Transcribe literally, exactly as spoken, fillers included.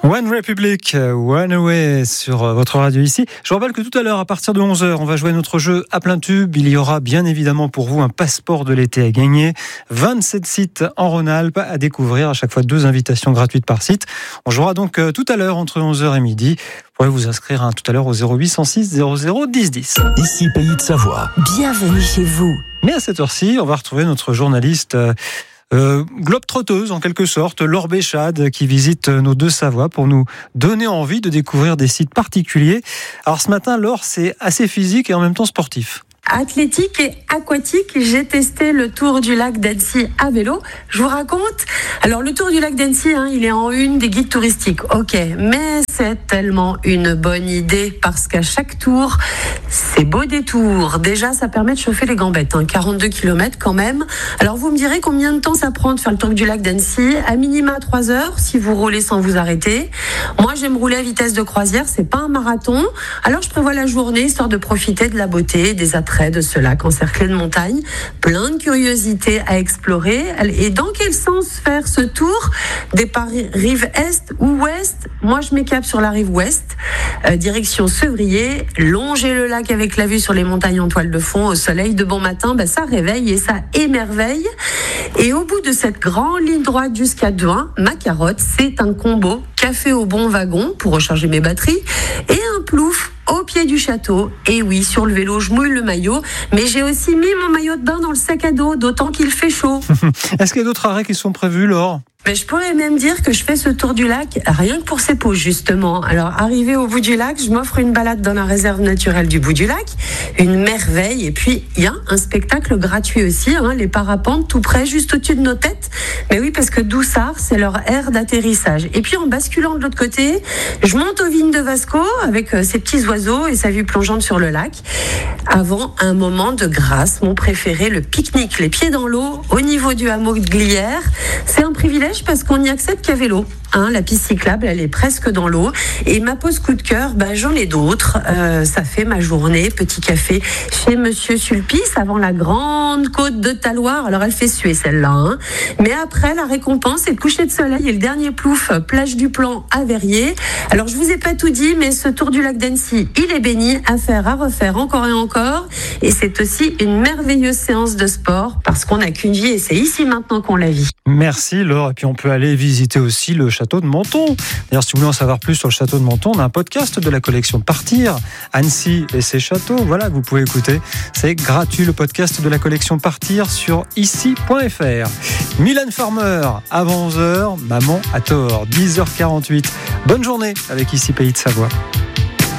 One Republic, One Away sur votre radio ici. Je vous rappelle que tout à l'heure, à partir de onze heures, on va jouer notre jeu à plein tube. Il y aura bien évidemment pour vous un passeport de l'été à gagner. vingt-sept sites en Rhône-Alpes à découvrir, à chaque fois deux invitations gratuites par site. On jouera donc tout à l'heure entre onze heures et midi. Vous pourrez vous inscrire hein, tout à l'heure au zéro huit cent six zéro zéro dix dix. Ici Pays de Savoie. Bienvenue chez vous. Mais à cette heure-ci, on va retrouver notre journaliste... Euh, Euh, globe-trotteuse en quelque sorte, Laure Béchade, qui visite nos deux Savoies pour nous donner envie de découvrir des sites particuliers. Alors ce matin, Laure, c'est assez physique et en même temps sportif. Athlétique et aquatique, j'ai testé le tour du lac d'Annecy à vélo. Je vous raconte. Alors le tour du lac d'Annecy, hein, il est en une des guides touristiques. Ok, mais c'est tellement une bonne idée parce qu'à chaque tour, c'est beau détour. Déjà, ça permet de chauffer les gambettes. Hein, quarante-deux kilomètres quand même. Alors vous me direz combien de temps ça prend de faire le tour du lac d'Annecy ? À minima trois heures si vous roulez sans vous arrêter. Moi, j'aime rouler à vitesse de croisière. C'est pas un marathon. Alors je prévois la journée histoire de profiter de la beauté, des attraits de ce lac encerclé de montagnes, plein de curiosités à explorer. Et dans quel sens faire ce tour ? Départ rive est ou ouest ? Moi, je m'écape sur la rive ouest, euh, direction Sevrier, longer le lac avec la vue sur les montagnes en toile de fond au soleil de bon matin, ben, ça réveille et ça émerveille. Et au bout de cette grande ligne droite jusqu'à Douin, ma carotte, c'est un combo café au bon wagon pour recharger mes batteries et un plouf au pied du château. Et oui, sur le vélo, je mouille le maillot, mais j'ai aussi mis mon maillot de bain dans le sac à dos, d'autant qu'il fait chaud. Est-ce qu'il y a d'autres arrêts qui sont prévus, Laure ? Mais je pourrais même dire que je fais ce tour du lac rien que pour ces pauses, justement. Alors, arrivé au bout du lac, je m'offre une balade dans la réserve naturelle du bout du lac, une merveille. Et puis, il y a un spectacle gratuit aussi, hein, les parapentes tout près, juste au-dessus de nos têtes. Mais oui, parce que Doussard, c'est leur aire d'atterrissage. Et puis, en basculant de l'autre côté, je monte aux vignes de Vasco avec euh, ses petits oiseaux et sa vue plongeante sur le lac. Avant un moment de grâce, mon préféré, le pique-nique, les pieds dans l'eau, au niveau du hameau de Glières. C'est un privilège parce qu'on n'y accède qu'à vélo. Hein, la piste cyclable, elle est presque dans l'eau. Et ma pause coup de cœur, ben, j'en ai d'autres. Euh, ça fait ma journée. Petit café chez Monsieur Sulpice avant la grande côte de Taloir. Alors, elle fait suer celle-là. Hein. Mais après, la récompense, c'est le coucher de soleil et le dernier plouf, plage du Plan à Verrier. Alors, je vous ai pas tout dit, mais ce tour du lac d'Annecy, il est béni. À faire, à refaire encore et encore. Et c'est aussi une merveilleuse séance de sport parce qu'on n'a qu'une vie et c'est ici maintenant qu'on la vit. Merci, Laure. Et puis, on peut aller visiter aussi le château de Menton. D'ailleurs, si vous voulez en savoir plus sur le château de Menton, on a un podcast de la collection Partir, Annecy et ses châteaux. Voilà, que vous pouvez écouter. C'est gratuit, le podcast de la collection Partir sur ici point f r. Mylène Farmer, avant onze heures, Maman a tort, dix heures quarante-huit. Bonne journée avec Ici Pays de Savoie.